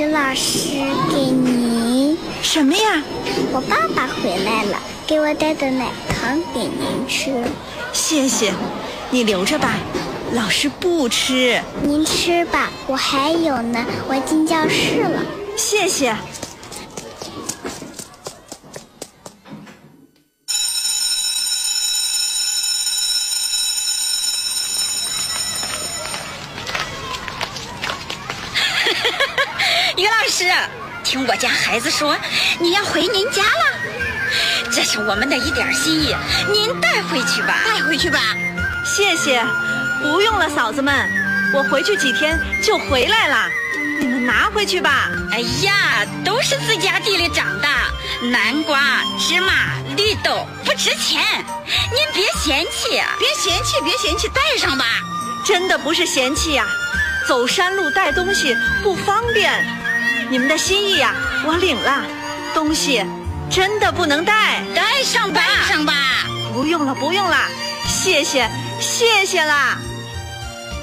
于老师，给您。 什么呀？ 我爸爸回来了，给我带的奶糖给您吃。 谢谢，你留着吧，老师不吃。 您吃吧，我还有呢，我进教室了。 谢谢。 于老师，听我家孩子说你要回您家了，这是我们的一点心意，您带回去吧。 带回去吧。 谢谢，不用了，嫂子们，我回去几天就回来了，你们拿回去吧。 哎呀，都是自家地里长的，南瓜、芝麻、绿豆不值钱，您别嫌弃啊。 别嫌弃，别嫌弃，带上吧。 真的不是嫌弃呀，走山路带东西不方便。你们的心意呀，我领了，东西真的不能带。 带上吧， 带上吧。 不用了，不用了，谢谢，谢谢啦。